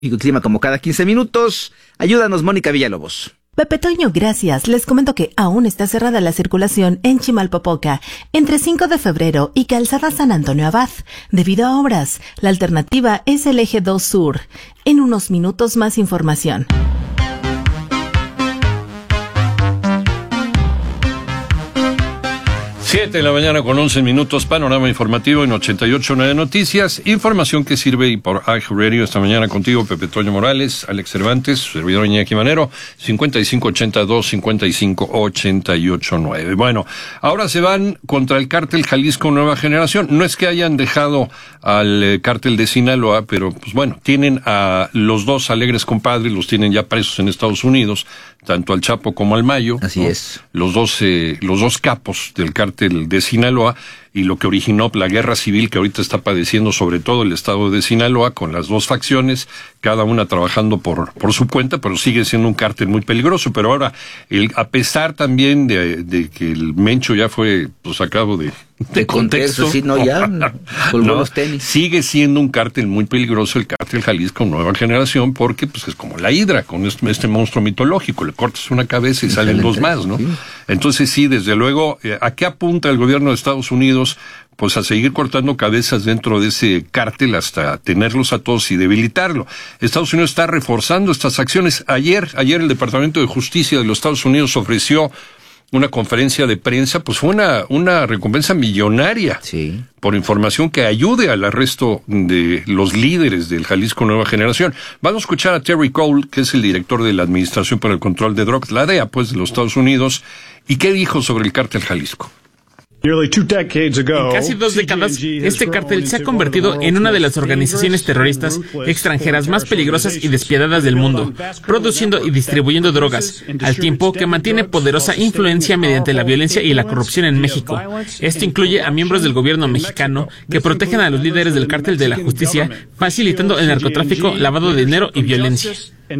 Y el clima como cada 15 minutos. Ayúdanos, Mónica Villalobos. Pepe Toño, gracias. Les comento que aún está cerrada la circulación en Chimalpopoca entre 5 de febrero y Calzada San Antonio Abad debido a obras. La alternativa es el eje 2 sur. En unos minutos más información. 7 de la mañana con 11 minutos, panorama informativo en 88.9 Noticias, información que sirve y por iHeartRadio esta mañana contigo, Pepe Toño Morales, Alex Cervantes, su servidor Iñaki Manero, 5582-5588.9. Bueno, ahora se van contra el cártel Jalisco Nueva Generación. No es que hayan dejado al cártel de Sinaloa, pero pues bueno, tienen a los dos alegres compadres, los tienen ya presos en Estados Unidos, tanto al Chapo como al Mayo. Así, ¿no? Es. Los dos capos del cártel de Sinaloa, y lo que originó la guerra civil que ahorita está padeciendo sobre todo el estado de Sinaloa, con las dos facciones, cada una trabajando por su cuenta, pero sigue siendo un cártel muy peligroso. Pero ahora, a pesar también de que el Mencho ya fue sacado de contexto, sí, no, ya colgó los tenis. Sigue siendo un cártel muy peligroso, el cártel Jalisco Nueva Generación, porque pues es como la hidra, con este monstruo mitológico, le cortas una cabeza y salen dos más, ¿no? Sí. Entonces sí, desde luego, ¿a qué apunta el gobierno de Estados Unidos? Pues a seguir cortando cabezas dentro de ese cártel hasta tenerlos a todos y debilitarlo. Estados Unidos está reforzando estas acciones. Ayer el Departamento de Justicia de los Estados Unidos ofreció una conferencia de prensa, pues fue una recompensa millonaria, sí, por información que ayude al arresto de los líderes del Jalisco Nueva Generación. Vamos a escuchar a Terry Cole, que es el director de la Administración para el Control de Drogas, la DEA, pues, de los Estados Unidos, y qué dijo sobre el cártel Jalisco. En casi 2 décadas, este cártel se ha convertido en una de las organizaciones terroristas extranjeras más peligrosas y despiadadas del mundo, produciendo y distribuyendo drogas, al tiempo que mantiene poderosa influencia mediante la violencia y la corrupción en México. Esto incluye a miembros del gobierno mexicano que protegen a los líderes del cártel de la justicia, facilitando el narcotráfico, lavado de dinero y violencia.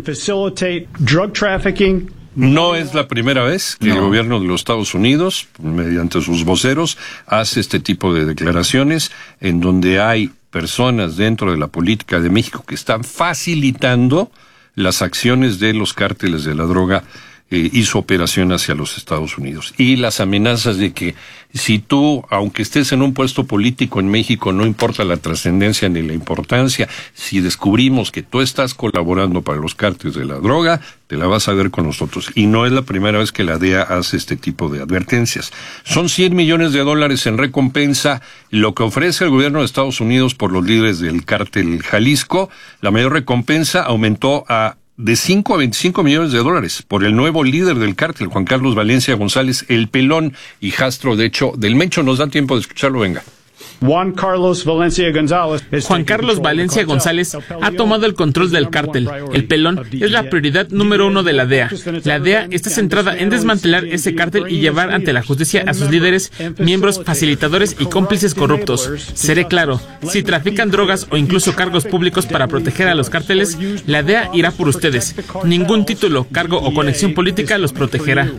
No es la primera vez que el gobierno de los Estados Unidos, mediante sus voceros, hace este tipo de declaraciones en donde hay personas dentro de la política de México que están facilitando las acciones de los cárteles de la droga y su operación hacia los Estados Unidos. Y las amenazas de que si tú, aunque estés en un puesto político en México, no importa la trascendencia ni la importancia, si descubrimos que tú estás colaborando para los cárteles de la droga, te la vas a ver con nosotros. Y no es la primera vez que la DEA hace este tipo de advertencias. Son $100 millones en recompensa, lo que ofrece el gobierno de Estados Unidos por los líderes del cártel Jalisco. La mayor recompensa aumentó de 5 a 25 millones de dólares por el nuevo líder del cártel, Juan Carlos Valencia González, el Pelón, hijastro, de hecho, del Mencho. Nos da tiempo de escucharlo, venga. Juan Carlos Valencia González ha tomado el control del cártel. El Pelón es la prioridad número 1 de la DEA. La DEA está centrada en desmantelar ese cártel y llevar ante la justicia a sus líderes, miembros, facilitadores y cómplices corruptos. Seré claro, si trafican drogas o incluso cargos públicos para proteger a los cárteles, la DEA irá por ustedes. Ningún título, cargo o conexión política los protegerá.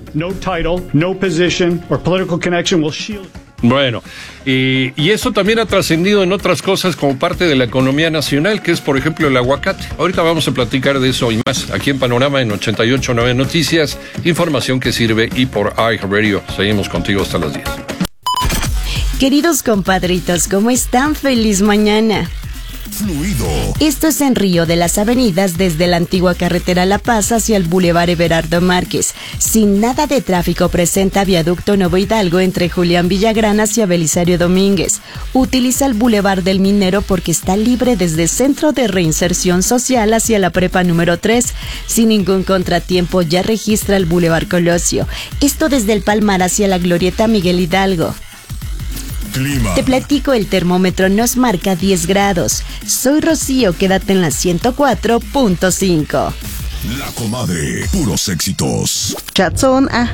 Bueno, y eso también ha trascendido en otras cosas como parte de la economía nacional, que es, por ejemplo, el aguacate. Ahorita vamos a platicar de eso y más aquí en Panorama en 88.9 Noticias, información que sirve y por iHeartRadio. Seguimos contigo hasta las 10. Queridos compadritos, ¿cómo están? ¡Feliz mañana! Fluido. Esto es en Río de las Avenidas, desde la antigua carretera La Paz hacia el Boulevard Everardo Márquez. Sin nada de tráfico, presenta viaducto Nuevo Hidalgo entre Julián Villagrán hacia Belisario Domínguez. Utiliza el Boulevard del Minero porque está libre desde Centro de Reinserción Social hacia la Prepa número 3. Sin ningún contratiempo, ya registra el Boulevard Colosio. Esto desde el Palmar hacia la Glorieta Miguel Hidalgo. Clima. Te platico, el termómetro nos marca 10 grados. Soy Rocío, quédate en la 104.5. La Comadre, puros éxitos. Chatzón,